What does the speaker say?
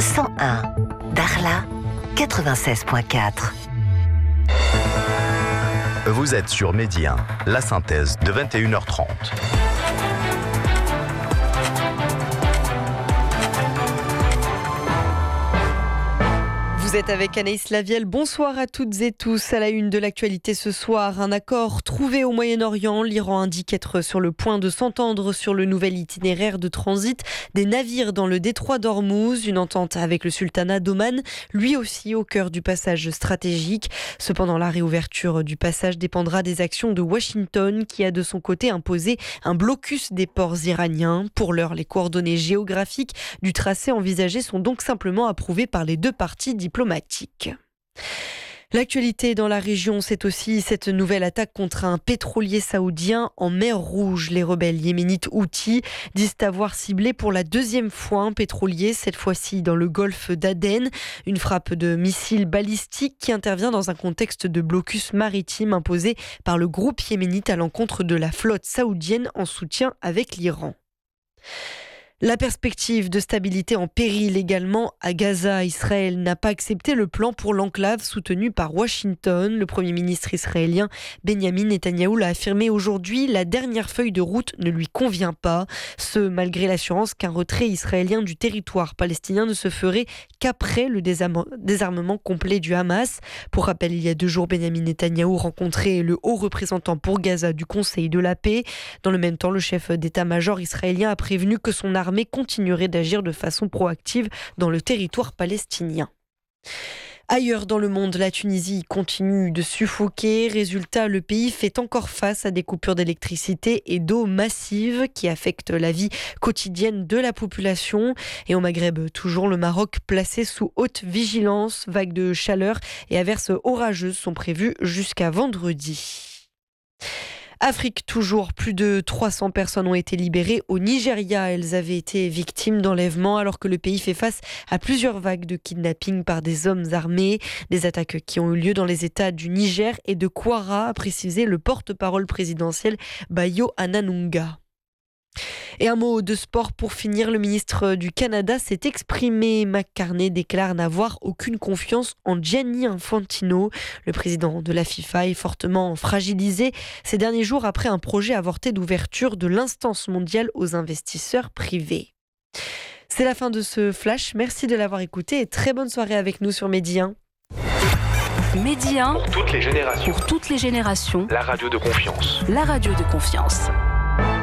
101. Darla, 96.4. Vous êtes sur Midi 1, la synthèse de 21h30. Vous êtes avec Anaïs Lavielle. Bonsoir à toutes et tous. À la une de l'actualité ce soir, un accord trouvé au Moyen-Orient. L'Iran indique être sur le point de s'entendre sur le nouvel itinéraire de transit des navires dans le détroit d'Ormuz. Une entente avec le sultanat d'Oman, lui aussi au cœur du passage stratégique. Cependant, la réouverture du passage dépendra des actions de Washington, qui a de son côté imposé un blocus des ports iraniens. Pour l'heure, les coordonnées géographiques du tracé envisagé sont donc simplement approuvées par les deux parties diplomatiques. L'actualité dans la région, c'est aussi cette nouvelle attaque contre un pétrolier saoudien en mer Rouge. Les rebelles yéménites Houthis disent avoir ciblé pour la deuxième fois un pétrolier, cette fois-ci dans le golfe d'Aden. Une frappe de missiles balistiques qui intervient dans un contexte de blocus maritime imposé par le groupe yéménite à l'encontre de la flotte saoudienne en soutien avec l'Iran. La perspective de stabilité en péril également à Gaza. Israël n'a pas accepté le plan pour l'enclave soutenu par Washington. Le Premier ministre israélien Benjamin Netanyahou l'a affirmé aujourd'hui. La dernière feuille de route ne lui convient pas. Ce malgré l'assurance qu'un retrait israélien du territoire palestinien ne se ferait qu'après le désarmement complet du Hamas. Pour rappel, il y a 2 jours, Benjamin Netanyahou rencontrait le haut représentant pour Gaza du Conseil de la paix. Dans le même temps, le chef d'état-major israélien a prévenu que son armée continuerait d'agir de façon proactive dans le territoire palestinien. Ailleurs dans le monde, la Tunisie continue de suffoquer. Résultat, le pays fait encore face à des coupures d'électricité et d'eau massives qui affectent la vie quotidienne de la population. Et au Maghreb, toujours le Maroc placé sous haute vigilance. Vagues de chaleur et averses orageuses sont prévues jusqu'à vendredi. Afrique toujours, plus de 300 personnes ont été libérées au Nigeria. Elles avaient été victimes d'enlèvements alors que le pays fait face à plusieurs vagues de kidnapping par des hommes armés. Des attaques qui ont eu lieu dans les États du Niger et de Kwara, a précisé le porte-parole présidentiel Bayo Ananunga. Et un mot de sport pour finir. Le ministre du Canada s'est exprimé. McCartney déclare n'avoir aucune confiance en Gianni Infantino. Le président de la FIFA est fortement fragilisé ces derniers jours après un projet avorté d'ouverture de l'instance mondiale aux investisseurs privés. C'est la fin de ce flash. Merci de l'avoir écouté et très bonne soirée avec nous sur Midi 1. Midi 1, pour toutes les générations. Pour toutes les générations. La radio de confiance. La radio de confiance.